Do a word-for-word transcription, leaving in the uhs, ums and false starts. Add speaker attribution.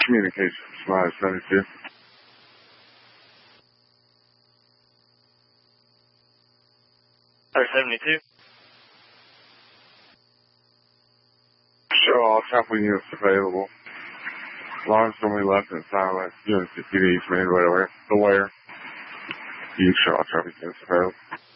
Speaker 1: Communications, five seventy-two.
Speaker 2: five seventy-two.
Speaker 1: Show all traffic units available. Alarms normally left and silent. Units to P D's main right away. The wire. You show all traffic units available.